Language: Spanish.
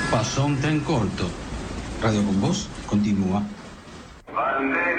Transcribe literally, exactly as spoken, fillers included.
Pasó un tren corto. Radio con Voz continúa. Bandera.